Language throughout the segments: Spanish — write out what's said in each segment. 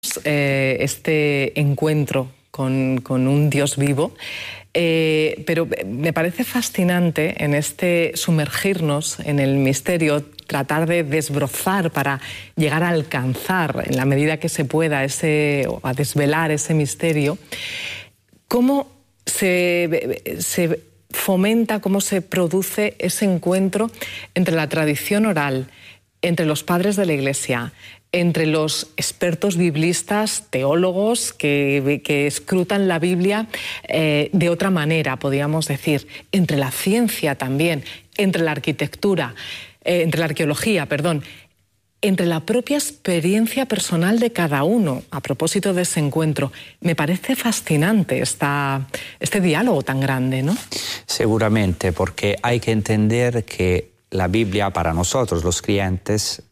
tenemos este encuentro con un Dios vivo, pero me parece fascinante en este sumergirnos en el misterio, tratar de desbrozar para llegar a alcanzar, en la medida que se pueda, o a desvelar ese misterio, cómo se fomenta, cómo se produce ese encuentro entre la tradición oral, entre los padres de la Iglesia, entre los expertos biblistas, teólogos que escrutan la Biblia de otra manera, podríamos decir, entre la ciencia también, entre la arquitectura, entre la arqueología, perdón, entre la propia experiencia personal de cada uno. A propósito de ese encuentro, me parece fascinante este diálogo tan grande, ¿no? Seguramente, porque hay que entender que la Biblia para nosotros, los creyentes,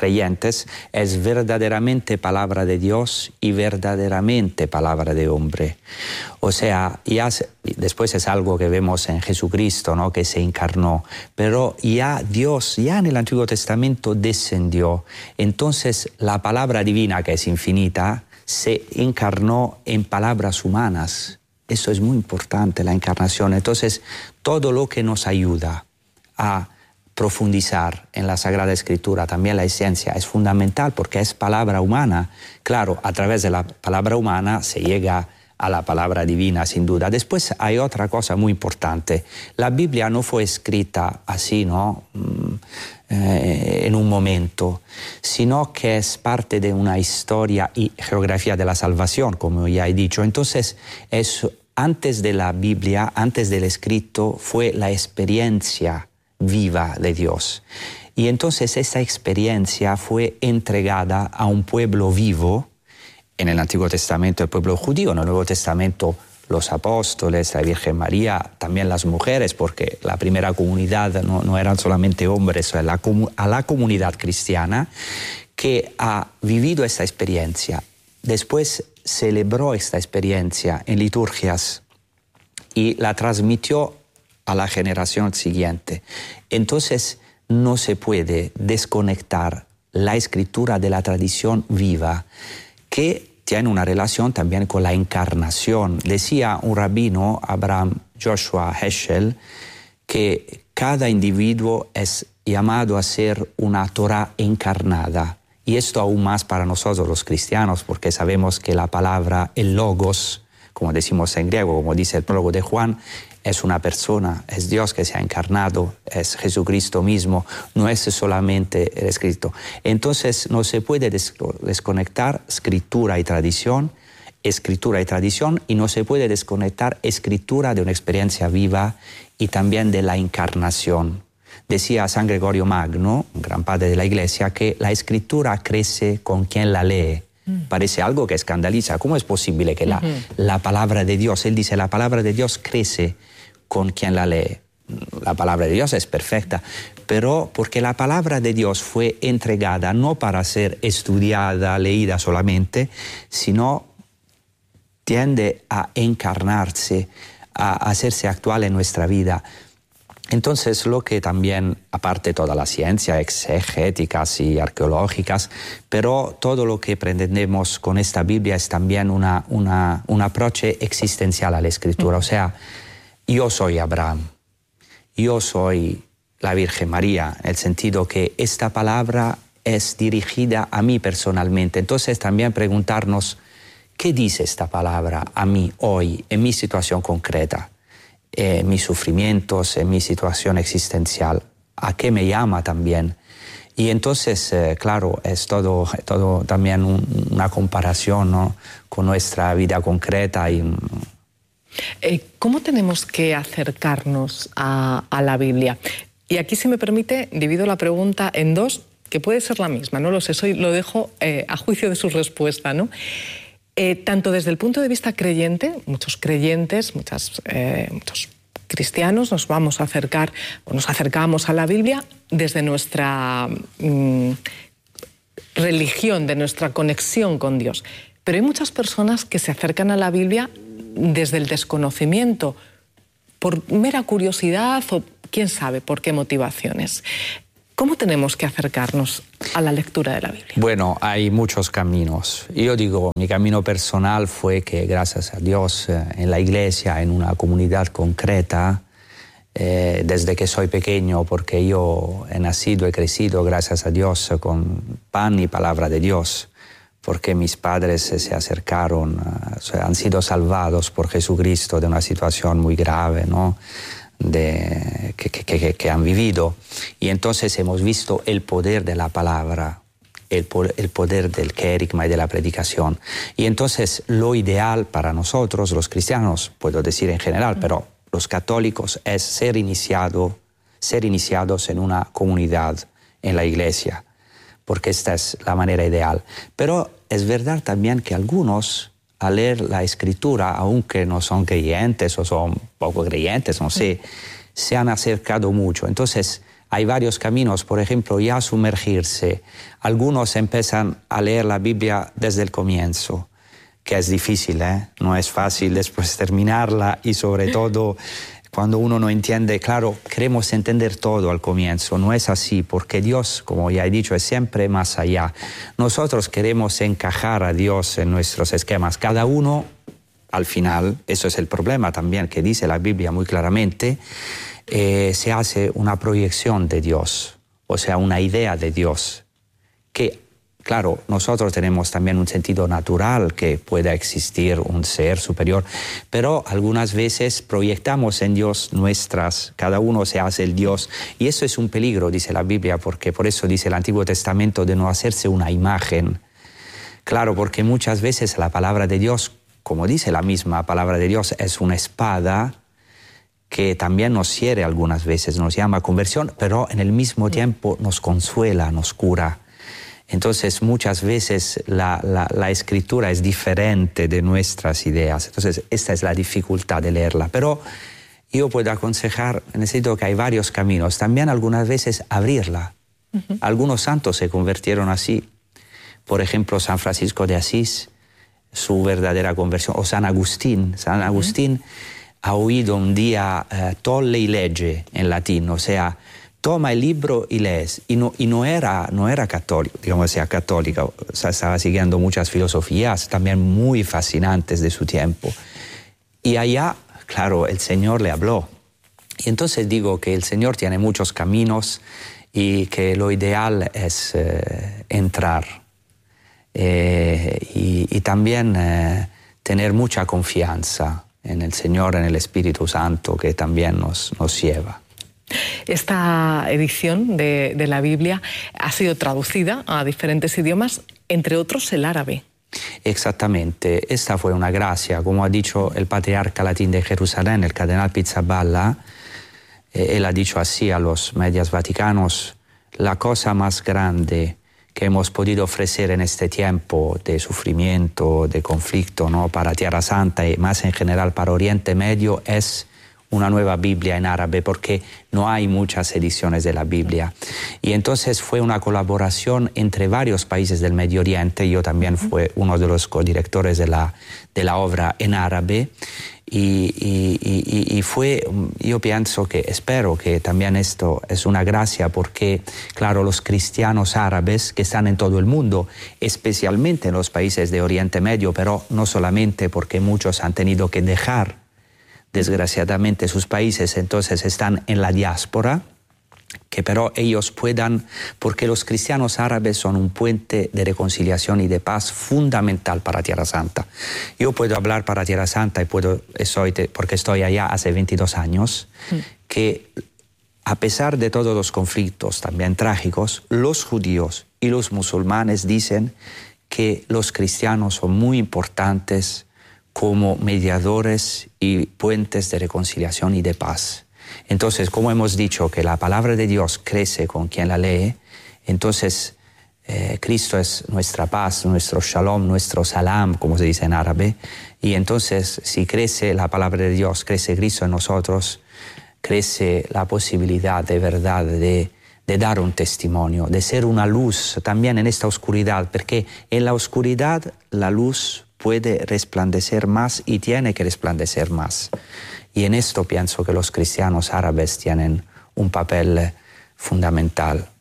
es verdaderamente palabra de Dios y verdaderamente palabra de hombre. O sea, después es algo que vemos en Jesucristo, ¿no? Que se encarnó, pero Dios en el Antiguo Testamento descendió. Entonces la palabra divina, que es infinita, se encarnó en palabras humanas. Eso es muy importante, la encarnación. Entonces, todo lo que nos ayuda a profundizar en la Sagrada Escritura, también la esencia, es fundamental porque es palabra humana. Claro, a través de la palabra humana se llega a la palabra divina, sin duda. Después hay otra cosa muy importante. La Biblia no fue escrita así, ¿no? En un momento, sino que es parte de una historia y geografía de la salvación, como ya he dicho. Entonces, antes de la Biblia, antes del escrito, fue la experiencia viva de Dios. Y entonces esa experiencia fue entregada a un pueblo vivo, en el Antiguo Testamento el pueblo judío, en el Nuevo Testamento los apóstoles, la Virgen María, también las mujeres, porque la primera comunidad no eran solamente hombres, a la comunidad cristiana que ha vivido esta experiencia. Después celebró esta experiencia en liturgias y la transmitió a la generación siguiente. Entonces no se puede desconectar la escritura de la tradición viva, que tiene una relación también con la encarnación. Decía un rabino, Abraham Joshua Heschel, que cada individuo es llamado a ser una Torah encarnada. Y esto aún más para nosotros los cristianos, porque sabemos que la palabra, el logos, como decimos en griego, como dice el prólogo de Juan, es una persona, es Dios que se ha encarnado, es Jesucristo mismo, no es solamente el escrito. Entonces no se puede desconectar escritura y tradición, y no se puede desconectar escritura de una experiencia viva y también de la encarnación. Decía San Gregorio Magno, un gran padre de la Iglesia, que la escritura crece con quien la lee. Parece algo que escandaliza. ¿Cómo es posible que la palabra de Dios, él dice, la palabra de Dios crece con quien la lee? La palabra de Dios es perfecta, pero porque la palabra de Dios fue entregada no para ser estudiada, leída solamente, sino tiende a encarnarse, a hacerse actual en nuestra vida. Entonces, lo que también, aparte de toda la ciencia, exegéticas y arqueológicas, pero todo lo que pretendemos con esta Biblia es también un approche existencial a la Escritura. O sea, yo soy Abraham, yo soy la Virgen María, en el sentido que esta palabra es dirigida a mí personalmente. Entonces, también preguntarnos, ¿qué dice esta palabra a mí hoy, en mi situación concreta? Mis sufrimientos, en mi situación existencial, a qué me llama también. Y entonces, claro, es todo también una comparación, ¿no?, con nuestra vida concreta. ¿Cómo tenemos que acercarnos a la Biblia? Y aquí, si me permite, divido la pregunta en dos, que puede ser la misma, no lo sé, lo dejo a juicio de su respuesta, ¿no? Tanto desde el punto de vista creyente, muchos creyentes, muchos cristianos nos vamos a acercar o nos acercamos a la Biblia desde nuestra religión, de nuestra conexión con Dios. Pero hay muchas personas que se acercan a la Biblia desde el desconocimiento, por mera curiosidad o quién sabe por qué motivaciones. ¿Cómo tenemos que acercarnos a la lectura de la Biblia? Bueno, hay muchos caminos. Yo digo, mi camino personal fue que, gracias a Dios, en la iglesia, en una comunidad concreta, desde que soy pequeño, porque yo he nacido y crecido, gracias a Dios, con pan y palabra de Dios, porque mis padres se acercaron, han sido salvados por Jesucristo de una situación muy grave, ¿no? Que han vivido. Y entonces hemos visto el poder de la palabra, el poder del querigma y de la predicación. Y entonces lo ideal para nosotros, los cristianos, puedo decir en general, pero los católicos, es ser iniciados en una comunidad, en la iglesia, porque esta es la manera ideal. Pero es verdad también que algunos, al leer la Escritura, aunque no son creyentes o son poco creyentes, no sé, se han acercado mucho. Entonces, hay varios caminos, por ejemplo, ya sumergirse. Algunos empiezan a leer la Biblia desde el comienzo, que es difícil, ¿eh? No es fácil después terminarla y sobre todo cuando uno no entiende, claro, queremos entender todo al comienzo, no es así, porque Dios, como ya he dicho, es siempre más allá. Nosotros queremos encajar a Dios en nuestros esquemas, cada uno, al final, eso es el problema también, que dice la Biblia muy claramente, se hace una proyección de Dios, o sea, una idea de Dios, que claro, nosotros tenemos también un sentido natural que pueda existir un ser superior, pero algunas veces proyectamos en Dios cada uno se hace el Dios, y eso es un peligro, dice la Biblia, porque por eso dice el Antiguo Testamento de no hacerse una imagen. Claro, porque muchas veces la palabra de Dios, como dice la misma palabra de Dios, es una espada que también nos hiere algunas veces, nos llama a conversión, pero en el mismo tiempo nos consuela, nos cura. Entonces, muchas veces la escritura es diferente de nuestras ideas. Entonces, esta es la dificultad de leerla. Pero yo puedo aconsejar, necesito que hay varios caminos. También algunas veces abrirla. Algunos santos se convirtieron así. Por ejemplo, San Francisco de Asís, su verdadera conversión. O San Agustín. San Agustín ha oído un día tolle y legge en latín, o sea, toma el libro y lees. Y no era católico, digamos, sea católica, o sea, estaba siguiendo muchas filosofías también muy fascinantes de su tiempo. Y allá, claro, el Señor le habló. Y entonces digo que el Señor tiene muchos caminos y que lo ideal es entrar. Y también tener mucha confianza en el Señor, en el Espíritu Santo, que también nos lleva. Esta edición de la Biblia ha sido traducida a diferentes idiomas, entre otros el árabe. Exactamente, esta fue una gracia, como ha dicho el patriarca latín de Jerusalén, el cardenal Pizzaballa. Él ha dicho así a los medios vaticanos: la cosa más grande que hemos podido ofrecer en este tiempo de sufrimiento, de conflicto, ¿no?, para Tierra Santa y más en general para Oriente Medio es una nueva Biblia en árabe, porque no hay muchas ediciones de la Biblia. Y entonces fue una colaboración entre varios países del Medio Oriente. Yo también fui uno de los codirectores de la obra en árabe. Y fue, yo pienso que, espero que también esto es una gracia, porque, claro, los cristianos árabes que están en todo el mundo, especialmente en los países de Oriente Medio, pero no solamente, porque muchos han tenido que dejar desgraciadamente sus países, entonces están en la diáspora, que pero ellos puedan, porque los cristianos árabes son un puente de reconciliación y de paz fundamental para Tierra Santa. Yo puedo hablar para Tierra Santa y porque estoy allá hace 22 años, que a pesar de todos los conflictos también trágicos, los judíos y los musulmanes dicen que los cristianos son muy importantes como mediadores y puentes de reconciliación y de paz. Entonces, como hemos dicho que la palabra de Dios crece con quien la lee, entonces Cristo es nuestra paz, nuestro shalom, nuestro salam, como se dice en árabe, y entonces si crece la palabra de Dios, crece Cristo en nosotros, crece la posibilidad de verdad de dar un testimonio, de ser una luz también en esta oscuridad, porque en la oscuridad la luz puede resplandecer más y tiene que resplandecer más. Y en esto pienso que los cristianos árabes tienen un papel fundamental.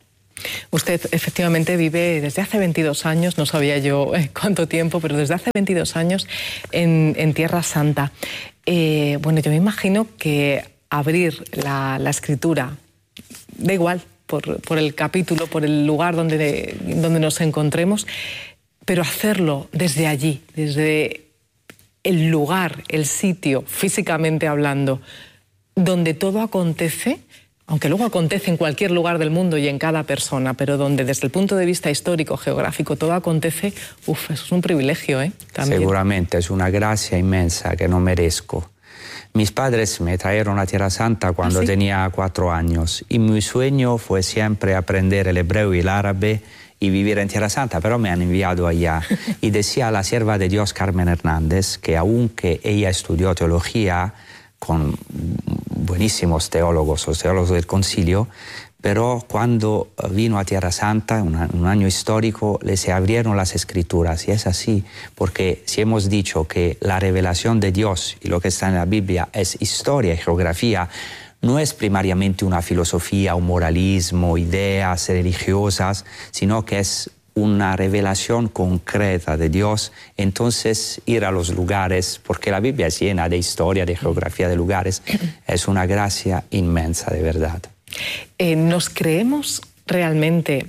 Usted efectivamente vive desde hace 22 años, no sabía yo cuánto tiempo, pero desde hace 22 años en Tierra Santa. Bueno, yo me imagino que abrir la escritura, da igual, por el capítulo, por el lugar donde nos encontremos, pero hacerlo desde allí, desde el lugar, el sitio, físicamente hablando, donde todo acontece, aunque luego acontece en cualquier lugar del mundo y en cada persona, pero donde desde el punto de vista histórico, geográfico, todo acontece, eso es un privilegio, también. Seguramente, es una gracia inmensa que no merezco. Mis padres me trajeron a Tierra Santa cuando tenía 4 años y mi sueño fue siempre aprender el hebreo y el árabe y vivir en Tierra Santa, pero me han enviado allá. Y decía la sierva de Dios Carmen Hernández que aunque ella estudió teología con buenísimos teólogos, los teólogos del concilio, pero cuando vino a Tierra Santa, un año histórico, les abrieron las escrituras. Y es así, porque si hemos dicho que la revelación de Dios y lo que está en la Biblia es historia y geografía, no es primariamente una filosofía, un moralismo, ideas religiosas, sino que es una revelación concreta de Dios. Entonces ir a los lugares, porque la Biblia es llena de historia, de geografía de lugares, es una gracia inmensa, de verdad. ¿Nos creemos realmente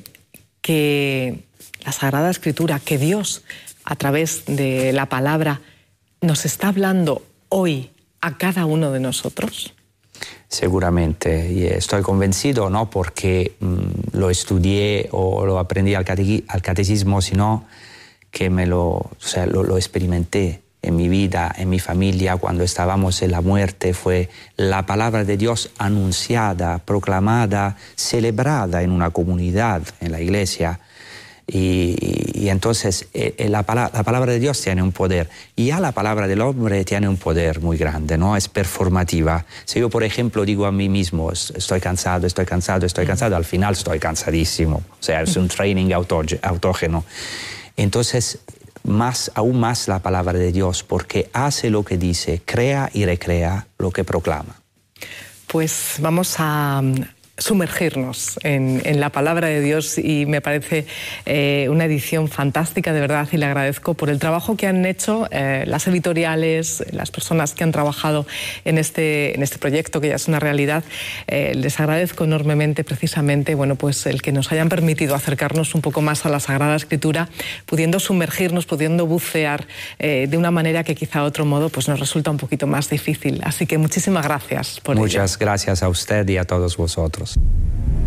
que la Sagrada Escritura, que Dios, a través de la palabra, nos está hablando hoy a cada uno de nosotros? Seguramente, y estoy convencido, no porque lo estudié o lo aprendí al catecismo, sino que lo experimenté en mi vida, en mi familia, cuando estábamos en la muerte. Fue la palabra de Dios anunciada, proclamada, celebrada en una comunidad, en la iglesia. Y entonces la palabra de Dios tiene un poder, y ya la palabra del hombre tiene un poder muy grande, ¿no? Es performativa. Si yo, por ejemplo, digo a mí mismo, estoy cansado, al final estoy cansadísimo. O sea, es un training autógeno. Entonces, aún más la palabra de Dios, porque hace lo que dice, crea y recrea lo que proclama. Pues vamos a sumergirnos en la palabra de Dios, y me parece una edición fantástica, de verdad, y le agradezco por el trabajo que han hecho las editoriales, las personas que han trabajado en este proyecto, que ya es una realidad. Les agradezco enormemente, precisamente, bueno, pues el que nos hayan permitido acercarnos un poco más a la Sagrada Escritura, pudiendo sumergirnos, pudiendo bucear de una manera que quizá a otro modo pues nos resulta un poquito más difícil. Así que muchísimas gracias por ello. Muchas gracias a usted y a todos vosotros.